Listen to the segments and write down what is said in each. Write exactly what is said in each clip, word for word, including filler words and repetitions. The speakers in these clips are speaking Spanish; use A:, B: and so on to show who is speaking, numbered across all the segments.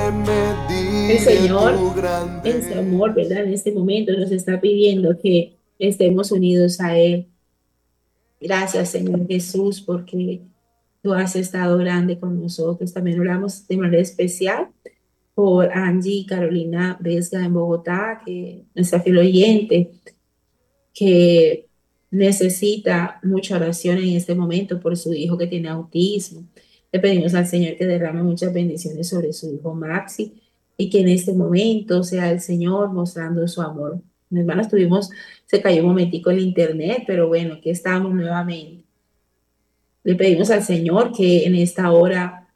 A: El
B: medir
A: Señor,
B: tu
A: en su
B: grandeza.
A: amor, ¿verdad? En este momento nos está pidiendo que estemos unidos a Él. Gracias, Señor Jesús, porque tú has estado grande con nosotros. También oramos de manera especial por Angie y Carolina Vesga en Bogotá, que nuestra fiel oyente, que necesita mucha oración en este momento por su hijo que tiene autismo. Le pedimos al Señor que derrame muchas bendiciones sobre su hijo Maxi y que en este momento sea el Señor mostrando su amor. Mi hermana, estuvimos, se cayó un momentico el internet, pero bueno, aquí estamos nuevamente. Le pedimos al Señor que en esta hora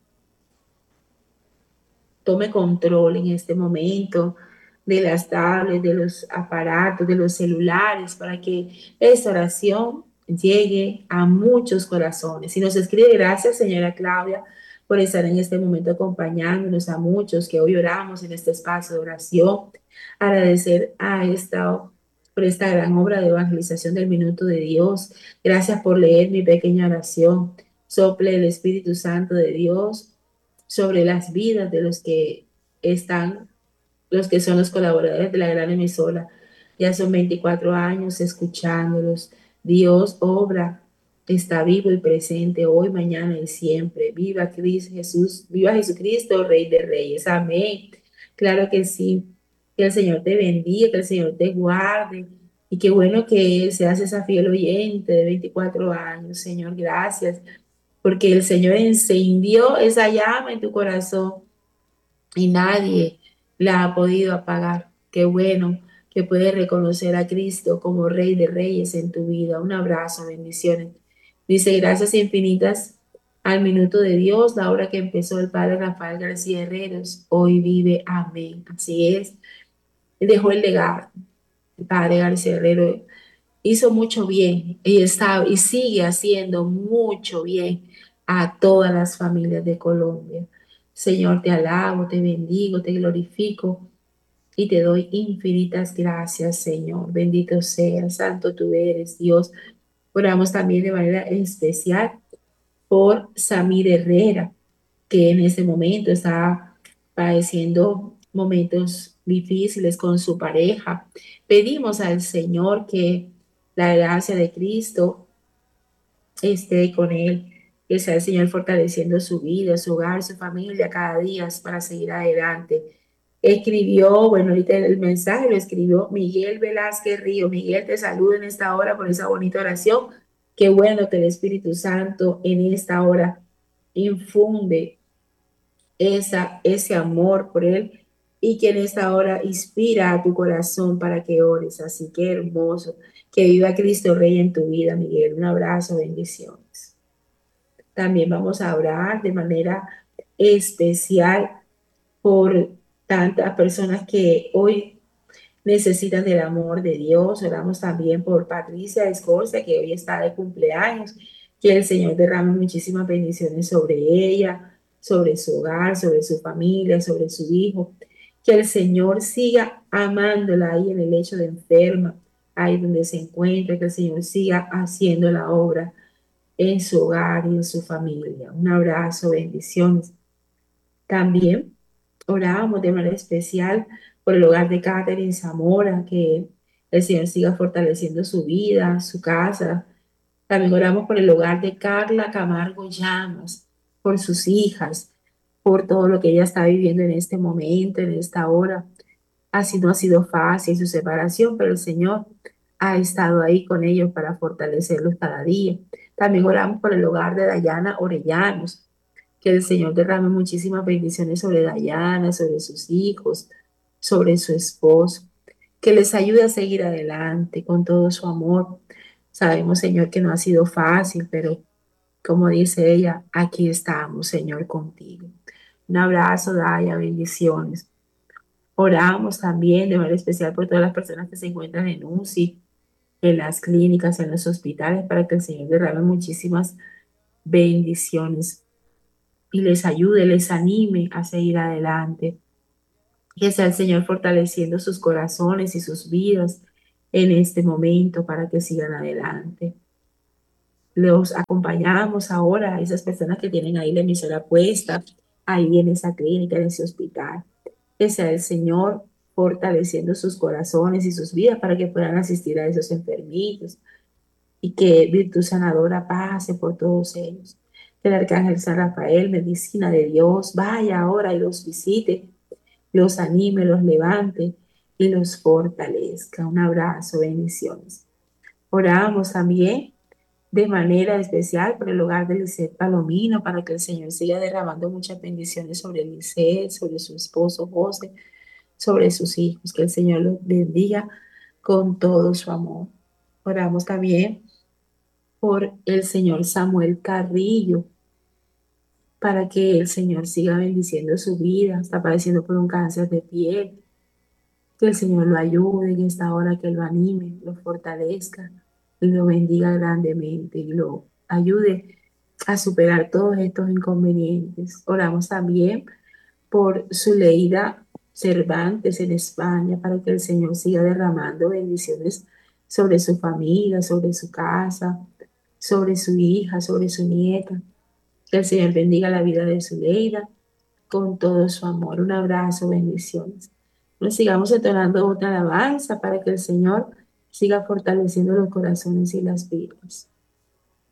A: tome control en este momento de las tablets, de los aparatos, de los celulares, para que esta oración llegue a muchos corazones. Y nos escribe, gracias, señora Claudia, por estar en este momento acompañándonos a muchos que hoy oramos en este espacio de oración. Agradecer a esta, por esta gran obra de evangelización del minuto de Dios. Gracias por leer mi pequeña oración. Sople el Espíritu Santo de Dios sobre las vidas de los que están, los que son los colaboradores de la gran emisora. Ya son veinticuatro años escuchándolos. Dios obra, está vivo y presente hoy, mañana y siempre. Viva Cristo Jesús, viva Jesucristo, Rey de Reyes. Amén. Claro que sí. Que el Señor te bendiga, que el Señor te guarde. Y qué bueno que seas esa fiel oyente de veinticuatro años, Señor. Gracias porque el Señor encendió esa llama en tu corazón y nadie la ha podido apagar. Qué bueno que puedes reconocer a Cristo como Rey de Reyes en tu vida. Un abrazo, bendiciones. Dice, gracias infinitas al minuto de Dios, la hora que empezó el Padre Rafael García Herreros, hoy vive. Amén. Así es. Dejó el legado. El Padre García Herrero hizo mucho bien y está y sigue haciendo mucho bien a todas las familias de Colombia. Señor, te alabo, te bendigo, te glorifico y te doy infinitas gracias, Señor. Bendito sea, santo tú eres, Dios. Oramos también de manera especial por Samir Herrera, que en este momento está padeciendo momentos difíciles con su pareja. Pedimos al Señor que la gracia de Cristo esté con él, que sea el Señor fortaleciendo su vida, su hogar, su familia cada día para seguir adelante. Escribió, bueno, ahorita el mensaje lo escribió Miguel Velázquez Río. Miguel, te saludo en esta hora por esa bonita oración. Qué bueno que el Espíritu Santo en esta hora infunde esa, ese amor por Él y que en esta hora inspira a tu corazón para que ores. Así que hermoso. Que viva Cristo Rey en tu vida, Miguel. Un abrazo, bendiciones. También vamos a orar de manera especial por tantas personas que hoy necesitan del amor de Dios. Oramos también por Patricia Escorza, que hoy está de cumpleaños. Que el Señor derrame muchísimas bendiciones sobre ella, sobre su hogar, sobre su familia, sobre su hijo. Que el Señor siga amándola ahí en el lecho de enferma, ahí donde se encuentra, que el Señor siga haciendo la obra en su hogar y en su familia. Un abrazo, bendiciones. También orábamos de manera especial por el hogar de Catherine Zamora, que el Señor siga fortaleciendo su vida, su casa. También oramos por el hogar de Carla Camargo Llamas, por sus hijas, por todo lo que ella está viviendo en este momento, en esta hora. Así no ha sido fácil su separación, pero el Señor ha estado ahí con ellos para fortalecerlos cada día. También oramos por el hogar de Dayana Orellanos, que el Señor derrame muchísimas bendiciones sobre Dayana, sobre sus hijos, sobre su esposo, que les ayude a seguir adelante con todo su amor. Sabemos, Señor, que no ha sido fácil, pero como dice ella, aquí estamos, Señor, contigo. Un abrazo, Daya, bendiciones. Oramos también de manera especial por todas las personas que se encuentran en U C I, en las clínicas, en los hospitales, para que el Señor derrame muchísimas bendiciones y les ayude, les anime a seguir adelante. Que sea el Señor fortaleciendo sus corazones y sus vidas en este momento para que sigan adelante. Los acompañamos ahora a esas personas que tienen ahí la emisora puesta, ahí en esa clínica, en ese hospital. Que sea el Señor fortaleciendo sus corazones y sus vidas para que puedan asistir a esos enfermitos y que virtud sanadora pase por todos ellos. Que el arcángel San Rafael, medicina de Dios, vaya ahora y los visite, los anime, los levante y los fortalezca. Un abrazo, bendiciones. Oramos también de manera especial por el hogar de Lisette Palomino, para que el Señor siga derramando muchas bendiciones sobre Lisette, sobre su esposo José, sobre sus hijos, que el Señor los bendiga con todo su amor. Oramos también por el señor Samuel Carrillo, para que el Señor siga bendiciendo su vida. Está padeciendo por un cáncer de piel. Que el Señor lo ayude en esta hora, que lo anime, lo fortalezca y lo bendiga grandemente y lo ayude a superar todos estos inconvenientes. Oramos también por Zuleida Cervantes en España, para que el Señor siga derramando bendiciones sobre su familia, sobre su casa, sobre su hija, sobre su nieta. Que el Señor bendiga la vida de Zuleida con todo su amor. Un abrazo, bendiciones. Nos sigamos entonando otra alabanza para que el Señor siga fortaleciendo los corazones y las vidas.